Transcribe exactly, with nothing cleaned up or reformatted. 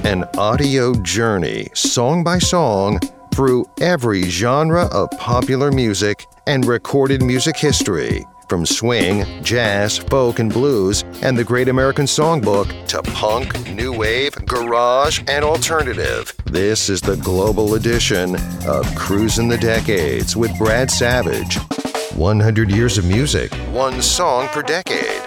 An audio journey, song by song, through every genre of popular music and recorded music history. From swing, jazz, folk, and blues, and the Great American Songbook to punk, new wave, garage, and alternative. This is the global edition of Cruising the Decades with Brad Savage. one hundred years of music, one song per decade.